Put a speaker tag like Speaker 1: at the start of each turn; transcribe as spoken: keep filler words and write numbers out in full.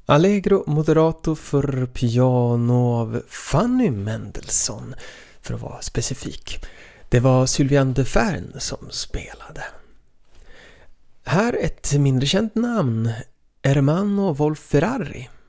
Speaker 1: Allegro moderato för piano av Fanny Mendelssohn, för att vara specifik. Det var Sylviane de Fern som spelade. Här ett mindre känt namn, Ermanno Wolf-Ferrari.